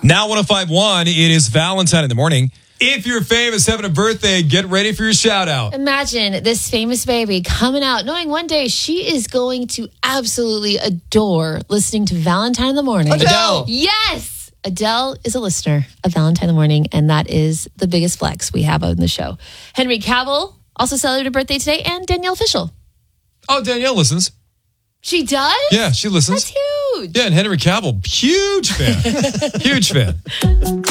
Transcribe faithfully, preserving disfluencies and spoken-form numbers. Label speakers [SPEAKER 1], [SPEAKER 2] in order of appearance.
[SPEAKER 1] Now one oh five point one, it is Valentine in the morning. If you're famous having a birthday, get ready for your shout out.
[SPEAKER 2] Imagine this famous baby coming out knowing one day she is going to absolutely adore listening to Valentine in the morning.
[SPEAKER 1] Adele.
[SPEAKER 2] Yes. Adele is a listener of Valentine in the morning, and that is the biggest flex we have on the show. Henry Cavill also celebrated a birthday today, and Danielle Fishel.
[SPEAKER 1] Oh, Danielle listens.
[SPEAKER 2] She does?
[SPEAKER 1] Yeah, she listens.
[SPEAKER 2] That's huge.
[SPEAKER 1] Yeah, and Henry Cavill, huge fan. Huge fan.